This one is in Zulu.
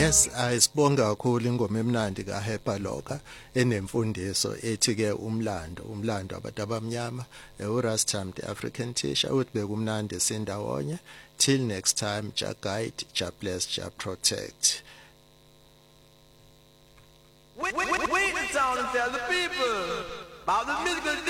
Yes, ayisibonga kakhulu ingoma emnandi kaHepa Loka enemfundiso ethi ke umlando abantu abamnyama uRastam the African teacher uthi bekumnandi sindawonye till next time ja guide ja bless ja protect. Wait in town and tell the people about the musical